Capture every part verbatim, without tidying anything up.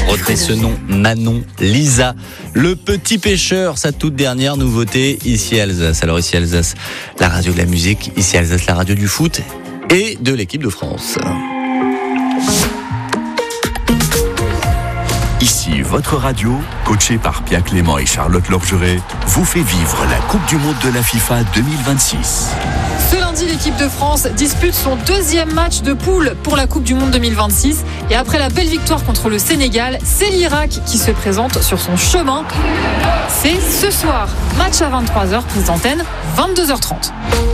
Retenez ce nom, Manon Lisa. Le petit pêcheur, sa toute dernière nouveauté ici à Alsace. Alors ici à Alsace, la radio de la musique, ici à Alsace, la radio du foot et de l'équipe de France. Ici, votre radio, coachée par Pierre Clément et Charlotte Lorgeret, vous fait vivre la Coupe du Monde de la FIFA deux mille vingt-six. Ce lundi, l'équipe de France dispute son deuxième match de poule pour la Coupe du Monde deux mille vingt-six. Et après la belle victoire contre le Sénégal, c'est l'Irak qui se présente sur son chemin. C'est ce soir, match à vingt-trois heures, prise d'antenne, vingt-deux heures trente.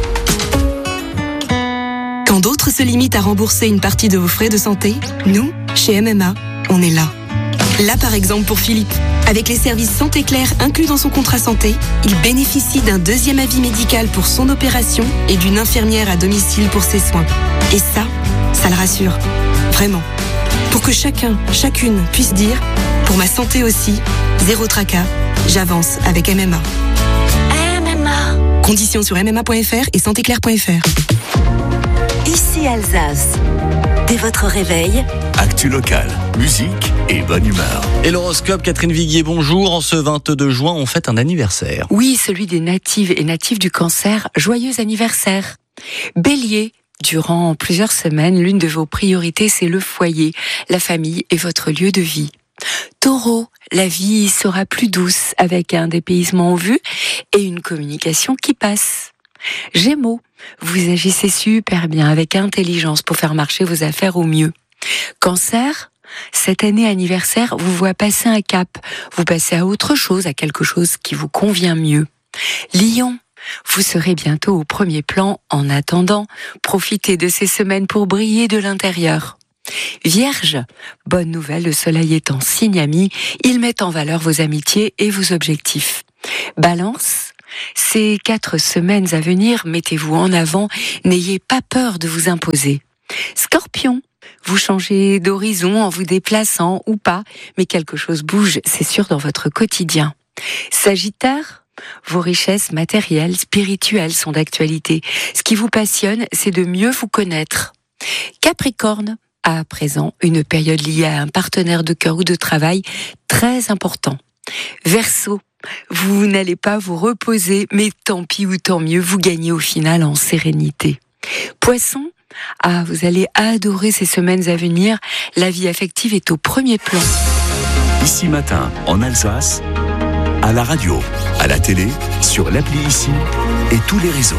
Quand d'autres se limitent à rembourser une partie de vos frais de santé, nous, chez M M A, on est là. Là, par exemple, pour Philippe. Avec les services Santé Claire inclus dans son contrat santé, il bénéficie d'un deuxième avis médical pour son opération et d'une infirmière à domicile pour ses soins. Et ça, ça le rassure. Vraiment. Pour que chacun, chacune puisse dire « Pour ma santé aussi, zéro tracas, j'avance avec M M A ». M M A. Conditions sur m m a point f r et santé claire point f r. Ici Alsace. Dès votre réveil, Actu local, musique et bonne humeur. Et l'horoscope, Catherine Viguier, bonjour. En ce vingt-deux juin, on fête un anniversaire. Oui, celui des natives et natifs du Cancer. Joyeux anniversaire. Bélier, durant plusieurs semaines, l'une de vos priorités, c'est le foyer, la famille et votre lieu de vie. Taureau, la vie sera plus douce avec un dépaysement en vue et une communication qui passe. Gémeaux, vous agissez super bien avec intelligence pour faire marcher vos affaires au mieux. Cancer, cette année anniversaire vous voit passer un cap, vous passez à autre chose, à quelque chose qui vous convient mieux. Lion, vous serez bientôt au premier plan. En attendant, profitez de ces semaines pour briller de l'intérieur. Vierge, bonne nouvelle, le soleil est en signe ami, il met en valeur vos amitiés et vos objectifs. Balance, ces quatre semaines à venir, mettez-vous en avant, n'ayez pas peur de vous imposer. Scorpion, vous changez d'horizon en vous déplaçant ou pas, mais quelque chose bouge, c'est sûr, dans votre quotidien. Sagittaire, vos richesses matérielles, spirituelles sont d'actualité. Ce qui vous passionne, c'est de mieux vous connaître. Capricorne, à présent, une période liée à un partenaire de cœur ou de travail très important. Verseau, vous n'allez pas vous reposer, mais tant pis ou tant mieux, vous gagnez au final en sérénité. Poisson, ah, vous allez adorer ces semaines à venir, la vie affective est au premier plan. Ici matin, en Alsace, à la radio, à la télé, sur l'appli Ici et tous les réseaux.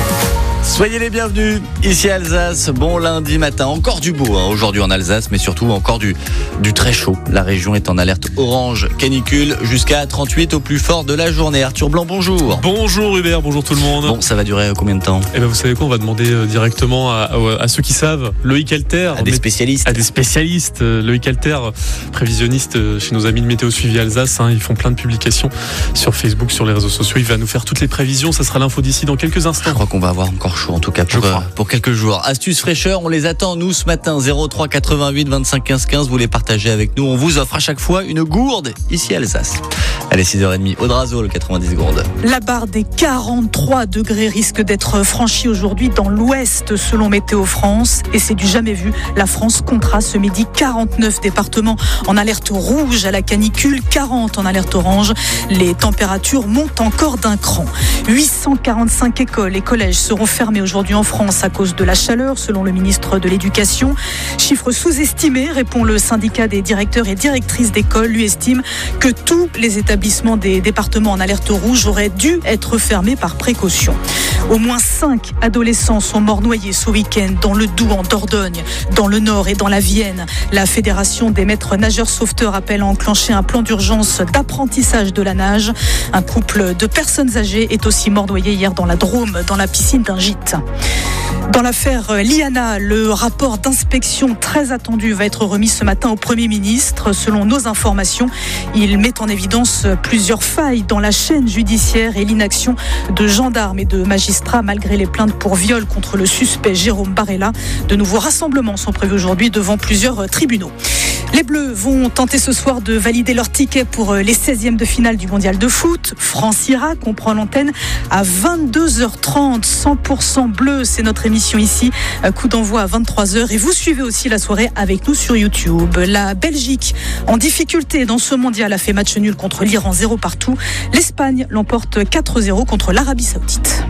Soyez les bienvenus ici à Alsace. Bon lundi matin, encore du beau hein, aujourd'hui en Alsace, mais surtout encore du, du très chaud. La région est en alerte orange canicule jusqu'à trente-huit au plus fort de la journée. Arthur Blanc, bonjour. Bonjour Hubert, bonjour tout le monde. Bon, ça va durer combien de temps ? Eh ben vous savez quoi, on va demander directement à, à, à ceux qui savent. Loïc Alter. À des spécialistes. À des spécialistes. Loïc Alter, prévisionniste chez nos amis de Météo Suivi Alsace. Hein, ils font plein de publications sur Facebook, sur les réseaux sociaux. Il va nous faire toutes les prévisions. Ça sera l'info d'ici dans quelques instants. Je crois qu'on va avoir encore chaud en tout cas pour, euh, pour quelques jours. Astuces fraîcheur, on les attend nous ce matin. zéro trois quatre-vingt-huit vingt-cinq quinze quinze, vous les partagez avec nous. On vous offre à chaque fois une gourde ici à Alsace. Allez, six heures trente, Audrazo, le quatre-vingt-dix secondes. La barre des quarante-trois degrés risque d'être franchie aujourd'hui dans l'ouest selon Météo France. Et c'est du jamais vu. La France comptera ce midi quarante-neuf départements en alerte rouge à la canicule, quarante en alerte orange. Les températures montent encore d'un cran. huit cent quarante-cinq écoles et collèges seront fermés aujourd'hui en France à cause de la chaleur, selon le ministre de l'Éducation. Chiffre sous-estimé, répond le syndicat des directeurs et directrices d'école. Lui estime que tous les établissements des départements en alerte rouge auraient dû être fermés par précaution. Au moins cinq adolescents sont morts noyés ce week-end dans le Doubs, en Dordogne, dans le Nord et dans la Vienne. La Fédération des maîtres nageurs sauveteurs appelle à enclencher un plan d'urgence d'apprentissage de la nage. Un couple de personnes âgées est aussi mort noyé hier dans la Drôme, dans la piscine d'un gîte. Dans l'affaire Liana, le rapport d'inspection très attendu va être remis ce matin au Premier ministre. Selon nos informations, il met en évidence plusieurs failles dans la chaîne judiciaire et l'inaction de gendarmes et de magistrats malgré les plaintes pour viol contre le suspect Jérôme Barella. De nouveaux rassemblements sont prévus aujourd'hui devant plusieurs tribunaux. Les Bleus vont tenter ce soir de valider leur ticket pour les seizièmes de finale du mondial de foot. France-Irak, on prend l'antenne à vingt-deux heures trente. cent pour cent bleu, c'est notre émission ici. Coup d'envoi à vingt-trois heures. Et vous suivez aussi la soirée avec nous sur YouTube. La Belgique, en difficulté dans ce mondial, a fait match nul contre l'Iran, zéro partout. L'Espagne l'emporte quatre zéro contre l'Arabie Saoudite.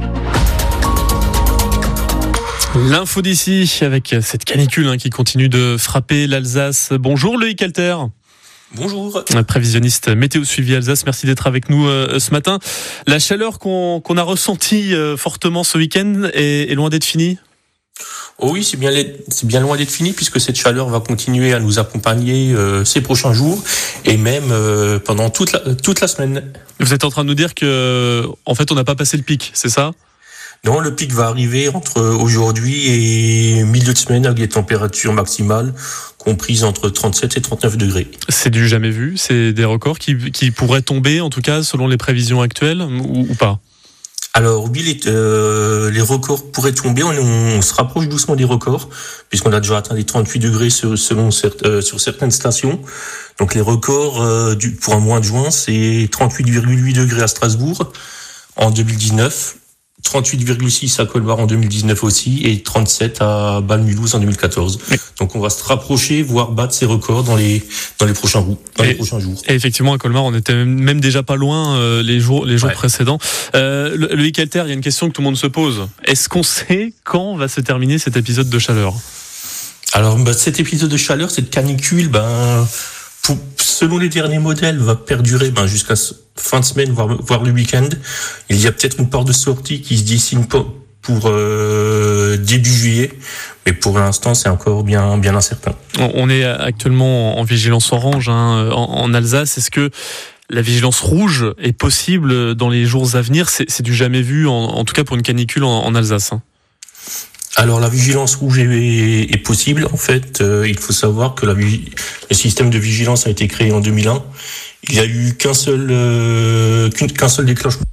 L'info d'ici avec cette canicule hein, qui continue de frapper l'Alsace. Bonjour Loïc Alter. Bonjour. Prévisionniste météo suivi Alsace, merci d'être avec nous euh, ce matin. La chaleur qu'on, qu'on a ressentie euh, fortement ce week-end est, est loin d'être finie ? Oh oui, c'est bien, c'est bien loin d'être fini puisque cette chaleur va continuer à nous accompagner euh, ces prochains jours et même euh, pendant toute la, toute la semaine. Vous êtes en train de nous dire que, en fait, on n'a pas passé le pic, c'est ça ? Non, le pic va arriver entre aujourd'hui et milieu de semaine avec des températures maximales comprises entre trente-sept et trente-neuf degrés. C'est du jamais vu, c'est des records qui, qui pourraient tomber, en tout cas, selon les prévisions actuelles, ou, ou pas ? Alors oui, les, euh, les records pourraient tomber, on, on se rapproche doucement des records, puisqu'on a déjà atteint les trente-huit degrés sur, selon, euh, sur certaines stations. Donc les records euh, du, pour un mois de juin, c'est trente-huit virgule huit degrés à Strasbourg en deux mille dix-neuf. trente-huit virgule six à Colmar en deux mille dix-neuf aussi et trente-sept à Bâle-Mulhouse en deux mille quatorze. Oui. Donc on va se rapprocher, voire battre ces records dans les dans les prochains jours. Dans et, les prochains jours. Et effectivement à Colmar, on était même déjà pas loin euh, les jours les jours ouais. précédents. Euh, le, Loïc Alter, il y a une question que tout le monde se pose. Est-ce qu'on sait quand va se terminer cet épisode de chaleur ? Alors bah, cet épisode de chaleur, cette canicule, ben pour, selon les derniers modèles, va perdurer ben, jusqu'à fin de semaine, voire, voire le week-end. Il y a peut-être une porte de sortie qui se dessine pour, pour euh, début juillet, mais pour l'instant, c'est encore bien, bien incertain. On est actuellement en vigilance orange hein, en, en Alsace. Est-ce que la vigilance rouge est possible dans les jours à venir ? C'est, c'est du jamais vu, en, en tout cas pour une canicule en, en Alsace. Hein. Alors la vigilance rouge est, est possible. En fait, euh, il faut savoir que la, le système de vigilance a été créé en deux mille un. Il n'y a eu qu'un seul, euh, qu'un seul déclenchement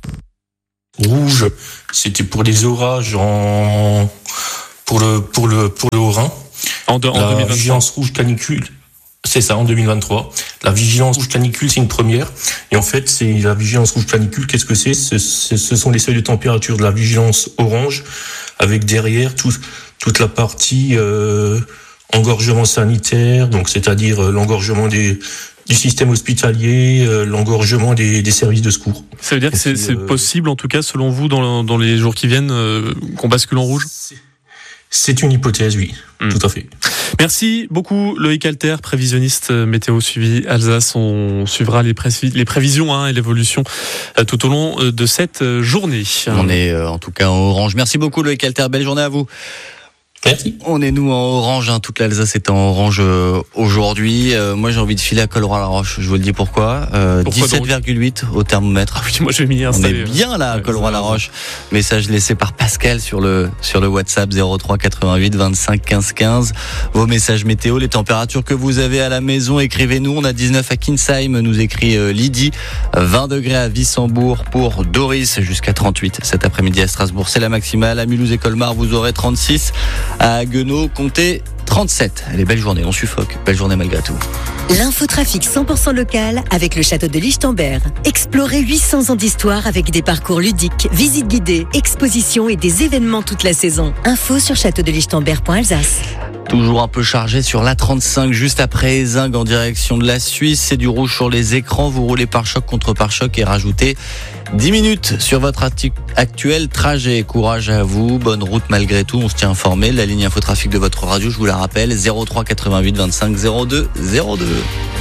rouge. C'était pour les orages en pour le pour le pour le Haut-Rhin. En, de, en la deux mille vingt-trois. Vigilance rouge canicule. C'est ça, en deux mille vingt-trois. La vigilance rouge canicule, c'est une première. Et en fait, c'est la vigilance rouge canicule. Qu'est-ce que c'est ? ce, ce, ce sont les seuils de température de la vigilance orange, avec derrière tout, toute la partie euh, engorgement sanitaire, donc c'est-à-dire euh, l'engorgement des du système hospitalier, euh, l'engorgement des, des services de secours. Ça veut dire que c'est, c'est euh, possible, en tout cas, selon vous, dans, dans les jours qui viennent, euh, qu'on bascule en rouge ? c'est, c'est une hypothèse, oui, mmh. tout à fait. Merci beaucoup Loïc Alter, prévisionniste météo suivi Alsace. On suivra les, pré- les prévisions hein, et l'évolution euh, tout au long de cette journée. On est euh, en tout cas en orange. Merci beaucoup Loïc Alter, belle journée à vous. Merci. On est nous en orange, hein. Toute l'Alsace est en orange euh, aujourd'hui. Euh, moi j'ai envie de filer à Colroy-la-Roche, je vous le dis pourquoi. Euh, pourquoi dix-sept virgule huit au thermomètre. Ah oui, moi j'ai mis On est bien là à ouais, Colroy-la-Roche. Message laissé par Pascal sur le sur le WhatsApp zéro trois quatre-vingt-huit vingt-cinq quinze quinze. Vos messages météo, les températures que vous avez à la maison, écrivez-nous. On a dix-neuf à Kinsheim, nous écrit euh, Lydie. vingt degrés à Wissembourg pour Doris, jusqu'à trente-huit cet après-midi à Strasbourg. C'est la maximale. À Mulhouse et Colmar, vous aurez trente-six. À Guenot, comptez trente-sept. Allez, belle journée, on suffoque. Belle journée malgré tout. L'infotrafic cent pour cent local avec le château de Lichtenberg. Explorez huit cents ans d'histoire avec des parcours ludiques, visites guidées, expositions et des événements toute la saison. Info sur château de lichtenberg point alsace. Toujours un peu chargé sur l'A trente-cinq, juste après Ézingues en direction de la Suisse. C'est du rouge sur les écrans. Vous roulez par choc contre par choc et rajoutez dix minutes sur votre actuel trajet. Courage à vous, bonne route malgré tout. On se tient informé. La ligne infotrafic de votre radio, je vous la rappelle, zéro trois quatre-vingt-huit vingt-cinq zéro deux zéro deux.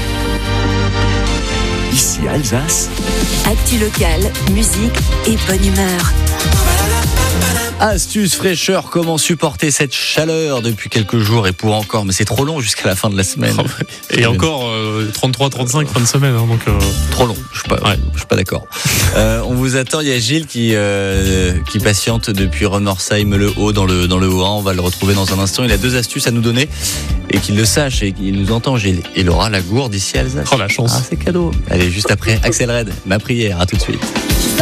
Ici Alsace. Actu locale, musique et bonne humeur. Astuce fraîcheur, comment supporter cette chaleur depuis quelques jours et pour encore, mais c'est trop long jusqu'à la fin de la semaine. Oh ouais. Et encore euh, trente-trois trente-cinq fin de semaine. Hein, donc, euh... Trop long, je suis pas, ouais. je suis pas d'accord. euh, on vous attend, il y a Gilles qui, euh, qui patiente depuis Remersheim le Haut dans le, dans le Haut-Rhin. On va le retrouver dans un instant. Il a deux astuces à nous donner et qu'il le sache et qu'il nous entend, Gilles. Il aura la gourde ici à Alsace. Oh la chance. Ah, c'est cadeau. Allez, juste après, Axel Red, ma prière, à tout de suite.